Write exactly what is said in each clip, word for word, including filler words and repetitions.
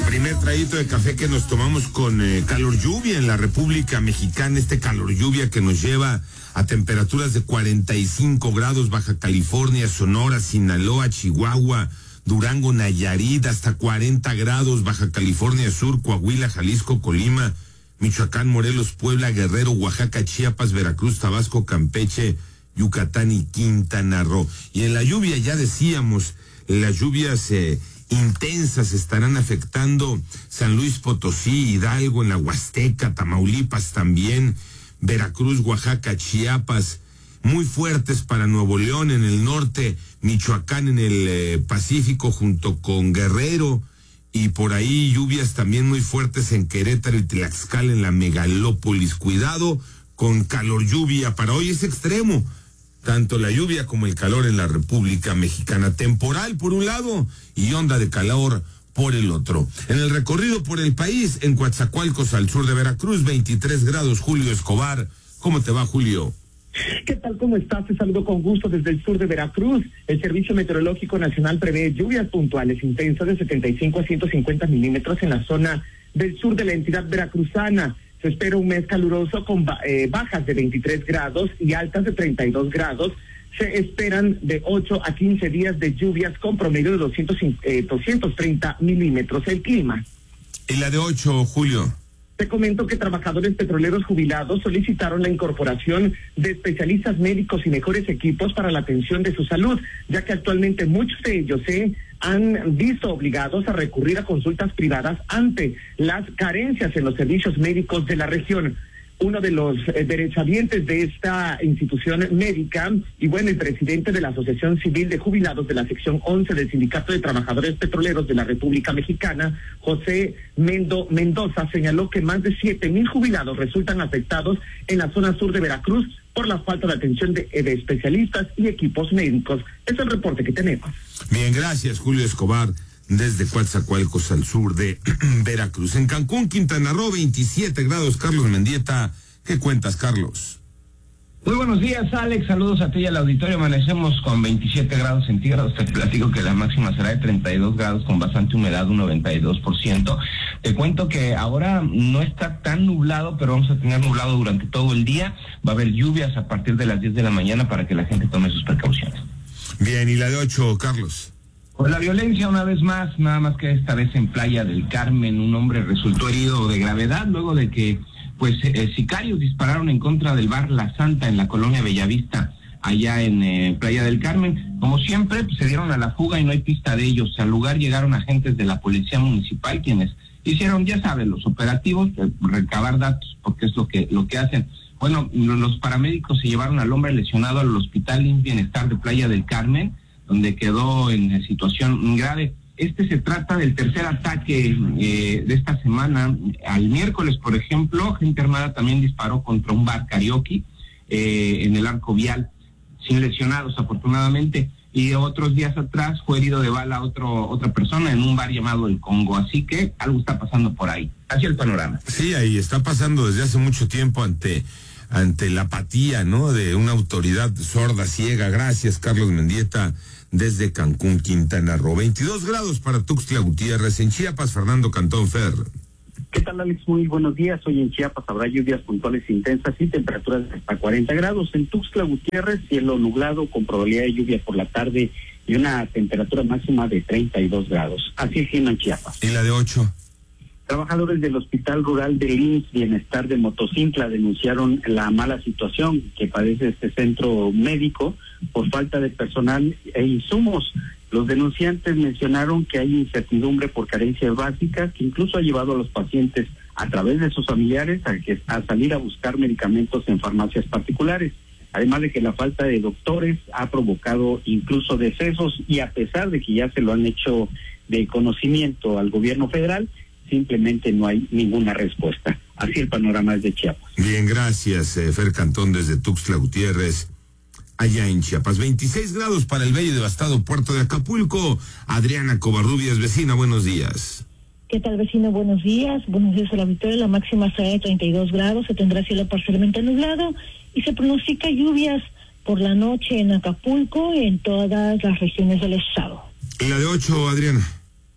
Primer traguito de café que nos tomamos con eh, calor lluvia en la República Mexicana, este calor lluvia que nos lleva a temperaturas de cuarenta y cinco grados, Baja California, Sonora, Sinaloa, Chihuahua, Durango, Nayarit, hasta cuarenta grados, Baja California Sur, Coahuila, Jalisco, Colima, Michoacán, Morelos, Puebla, Guerrero, Oaxaca, Chiapas, Veracruz, Tabasco, Campeche, Yucatán y Quintana Roo. Y en la lluvia, ya decíamos, las lluvias eh, intensas estarán afectando San Luis Potosí, Hidalgo, en la Huasteca, Tamaulipas también, Veracruz, Oaxaca, Chiapas, muy fuertes para Nuevo León en el norte, Michoacán en el eh, Pacífico junto con Guerrero, y por ahí lluvias también muy fuertes en Querétaro y Tlaxcala en la megalópolis. Cuidado con calor lluvia, para hoy es extremo, tanto la lluvia como el calor en la República Mexicana, temporal por un lado y onda de calor por el otro. En el recorrido por el país, en Coatzacoalcos al sur de Veracruz, veintitrés grados, Julio Escobar. ¿Cómo te va, Julio? ¿Qué tal? ¿Cómo estás? Te saludo con gusto desde el sur de Veracruz. El Servicio Meteorológico Nacional prevé lluvias puntuales intensas de setenta y cinco a ciento cincuenta milímetros en la zona del sur de la entidad veracruzana. Se espera un mes caluroso con eh, bajas de veintitrés grados y altas de treinta y dos grados. Se esperan de ocho a quince días de lluvias con promedio de doscientos, eh, doscientos treinta milímetros. El clima. ¿Y la de ocho, Julio? Te comento que trabajadores petroleros jubilados solicitaron la incorporación de especialistas médicos y mejores equipos para la atención de su salud, ya que actualmente muchos de ellos se han visto obligados a recurrir a consultas privadas ante las carencias en los servicios médicos de la región. Uno de los eh, derechohabientes de esta institución médica y bueno, el presidente de la Asociación Civil de Jubilados de la sección once del Sindicato de Trabajadores Petroleros de la República Mexicana, José Mendo Mendoza, señaló que más de siete mil jubilados resultan afectados en la zona sur de Veracruz por la falta de atención de, de especialistas y equipos médicos. Es el reporte que tenemos. Bien, gracias, Julio Escobar, desde Coatzacoalcos al sur de Veracruz. En Cancún, Quintana Roo, veintisiete grados, Carlos Mendieta. ¿Qué cuentas, Carlos? Muy buenos días, Alex. Saludos a ti y al auditorio. Amanecemos con veintisiete grados centígrados. Te platico que la máxima será de treinta y dos grados con bastante humedad, un noventa y dos por ciento. Te cuento que ahora no está tan nublado, pero vamos a tener nublado durante todo el día. Va a haber lluvias a partir de las diez de la mañana para que la gente tome sus precauciones. Bien, ¿y la de ocho, Carlos? Pues la violencia una vez más, nada más que esta vez en Playa del Carmen, un hombre resultó herido de gravedad luego de que pues eh, sicarios dispararon en contra del bar La Santa en la colonia Bellavista, allá en eh, Playa del Carmen. Como siempre, pues, se dieron a la fuga y no hay pista de ellos. Al lugar llegaron agentes de la Policía Municipal, quienes hicieron, ya saben, los operativos, eh, recabar datos, porque es lo que lo que hacen. Bueno, los paramédicos se llevaron al hombre lesionado al Hospital Bienestar de Playa del Carmen, donde quedó en situación grave. Este se trata del tercer ataque eh, de esta semana. Al miércoles, por ejemplo, gente armada también disparó contra un bar karaoke eh, en el Arco Vial, sin lesionados afortunadamente. Y otros días atrás fue herido de bala otro otra persona en un bar llamado El Congo. Así que algo está pasando por ahí. Así el panorama. Sí, ahí está pasando desde hace mucho tiempo ante ante la apatía, ¿no?, de una autoridad sorda, ciega. Gracias, Carlos Mendieta, desde Cancún, Quintana Roo. veintidós grados para Tuxtla Gutiérrez. En Chiapas, Fernando Cantón Fer. ¿Qué tal, Alex? Muy buenos días. Hoy en Chiapas habrá lluvias puntuales intensas y temperaturas de hasta cuarenta grados. En Tuxtla Gutiérrez, cielo nublado con probabilidad de lluvia por la tarde y una temperatura máxima de treinta y dos grados. Así el clima en Chiapas. ¿Y la de ocho? Trabajadores del Hospital Rural del I M S S Bienestar de Motocintla denunciaron la mala situación que padece este centro médico por falta de personal e insumos. Los denunciantes mencionaron que hay incertidumbre por carencias básicas que incluso ha llevado a los pacientes a través de sus familiares a, que, a salir a buscar medicamentos en farmacias particulares. Además de que la falta de doctores ha provocado incluso decesos y a pesar de que ya se lo han hecho de conocimiento al gobierno federal, simplemente no hay ninguna respuesta. Así el panorama es de Chiapas. Bien, gracias, eh, Fer Cantón, desde Tuxtla Gutiérrez, allá en Chiapas. veintiséis grados para el bello y devastado puerto de Acapulco. Adriana Covarrubias, vecina, buenos días. ¿Qué tal, vecino? Buenos días. Buenos días a la auditorio. La máxima será de treinta y dos grados, se tendrá cielo parcialmente nublado y se pronostica lluvias por la noche en Acapulco y en todas las regiones del estado. ¿Y la de ocho, Adriana?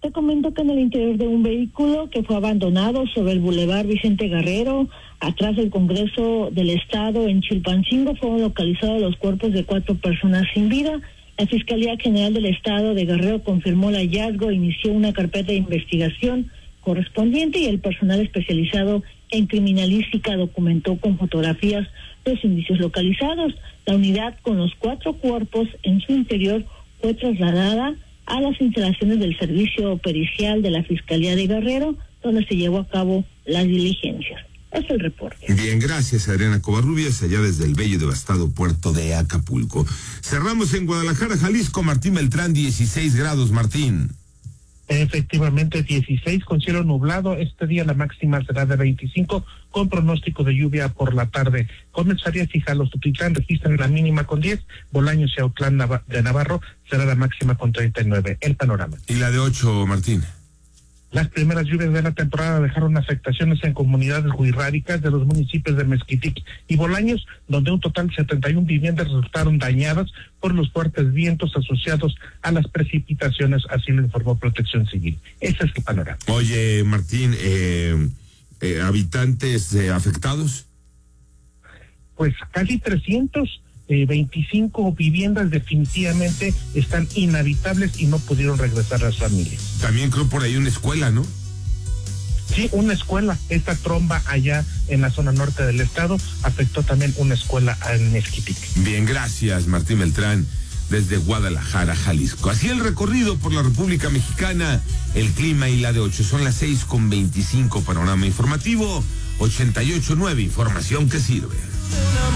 Te comento que en el interior de un vehículo que fue abandonado sobre el Boulevard Vicente Guerrero, atrás del Congreso del Estado en Chilpancingo, fueron localizados los cuerpos de cuatro personas sin vida. La Fiscalía General del Estado de Guerrero confirmó el hallazgo, inició una carpeta de investigación correspondiente y el personal especializado en criminalística documentó con fotografías los indicios localizados. La unidad con los cuatro cuerpos en su interior fue trasladada a las instalaciones del Servicio Pericial de la Fiscalía de Guerrero, donde se llevó a cabo las diligencias. Es el reporte. Bien, gracias, Adriana Covarrubias, allá desde el bello y devastado puerto de Acapulco. Cerramos en Guadalajara, Jalisco. Martín Beltrán, dieciséis grados, Martín. Efectivamente, dieciséis con cielo nublado. Este día la máxima será de veinticinco, con pronóstico de lluvia por la tarde. Comenzaría Xijalos, Tutitlán registran la mínima con diez, Bolaños y Autlán de Navarro será la máxima con treinta y nueve. El panorama. ¿Y la de ocho, Martín? Las primeras lluvias de la temporada dejaron afectaciones en comunidades wixárikas de los municipios de Mezquitic y Bolaños, donde un total de setenta y una viviendas resultaron dañadas por los fuertes vientos asociados a las precipitaciones, así lo informó Protección Civil. Ese es el panorama. Oye, Martín, eh, eh, ¿habitantes eh, afectados? Pues casi trescientos veinticinco viviendas definitivamente están inhabitables y no pudieron regresar a las familias. También creo por ahí una escuela, ¿no? Sí, una escuela. Esta tromba allá en la zona norte del estado afectó también una escuela en Mezquitic. Bien, gracias, Martín Beltrán, desde Guadalajara, Jalisco. Así el recorrido por la República Mexicana, el clima y la de ocho. Son las seis con veinticinco, panorama informativo, ochenta y ocho punto nueve, información que sirve.